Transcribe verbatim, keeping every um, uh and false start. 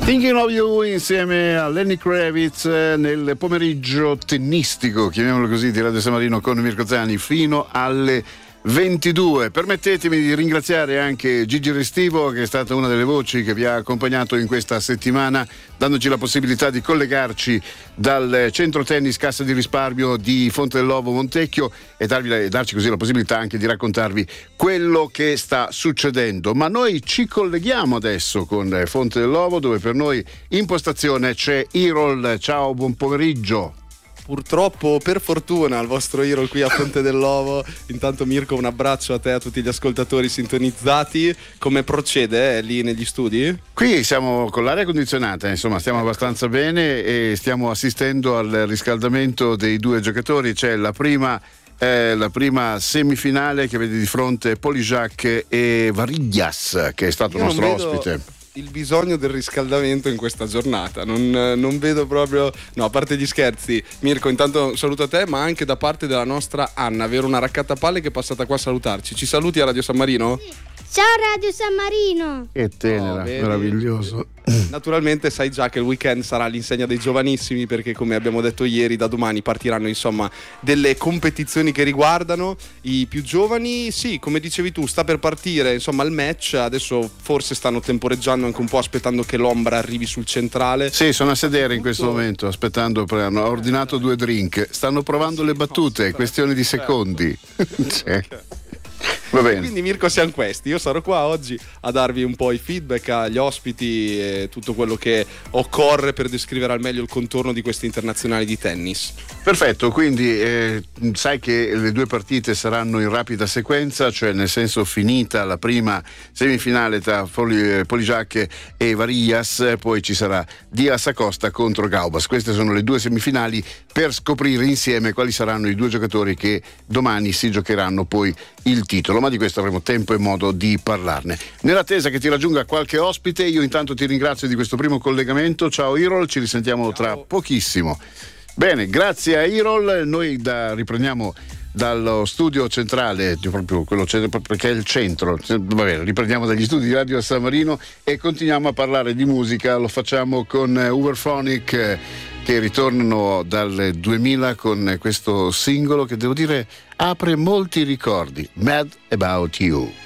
Thinking of You insieme a Lenny Kravitz nel pomeriggio tennistico, chiamiamolo così, di Radio San Marino con Mirko Zani fino alle ventidue. Permettetemi di ringraziare anche Gigi Restivo, che è stata una delle voci che vi ha accompagnato in questa settimana, dandoci la possibilità di collegarci dal centro tennis Cassa di Risparmio di Fonte dell'Ovo Montecchio e, darvi, e darci così la possibilità anche di raccontarvi quello che sta succedendo. Ma noi ci colleghiamo adesso con Fonte dell'Ovo, dove per noi in postazione c'è Irol. Ciao, buon pomeriggio. Purtroppo, per fortuna, il vostro Irol qui a Fonte dell'Ovo. Intanto Mirko, un abbraccio a te e a tutti gli ascoltatori sintonizzati. Come procede eh, lì negli studi? Qui siamo con l'aria condizionata, insomma stiamo abbastanza bene e stiamo assistendo al riscaldamento dei due giocatori. C'è la prima eh, la prima semifinale che vede di fronte Polijac e Varillas, che è stato Io nostro vedo ospite. Il bisogno del riscaldamento in questa giornata, non, non vedo proprio, no, a parte gli scherzi. Mirko, intanto saluto a te, ma anche da parte della nostra Anna, vero, una raccattapalle che è passata qua a salutarci. Ci saluti a Radio San Marino? Ciao Radio San Marino. Che tenera, oh, meraviglioso. Naturalmente sai già che il weekend sarà all'insegna dei giovanissimi, perché come abbiamo detto ieri, da domani partiranno insomma delle competizioni che riguardano i più giovani. Sì, come dicevi tu, sta per partire insomma il match, adesso forse stanno temporeggiando anche un po', aspettando che l'ombra arrivi sul centrale. Sì, sono a sedere in questo momento, aspettando, hanno ordinato due drink, stanno provando le battute, è questione di secondi. Cioè. Va bene. Quindi Mirko, siamo questi. Io sarò qua oggi a darvi un po' i feedback agli ospiti e tutto quello che occorre per descrivere al meglio il contorno di queste internazionali di tennis. Perfetto, quindi eh, sai che le due partite saranno in rapida sequenza, cioè nel senso finita la prima semifinale tra Polijac e Varillas, poi ci sarà Diaz Acosta contro Gaubas. Queste sono le due semifinali per scoprire insieme quali saranno i due giocatori che domani si giocheranno poi il titolo, ma di questo avremo tempo e modo di parlarne. Nell'attesa che ti raggiunga qualche ospite, io intanto ti ringrazio di questo primo collegamento. Ciao Irol, ci risentiamo Ciao. Tra pochissimo. Bene, grazie a Irol. Noi da, riprendiamo dallo studio centrale, proprio quello perché è il centro. Va bene, riprendiamo dagli studi di Radio San Marino e continuiamo a parlare di musica. Lo facciamo con Uberphonic, che ritornano dal duemila con questo singolo che devo dire apre molti ricordi, Mad About You.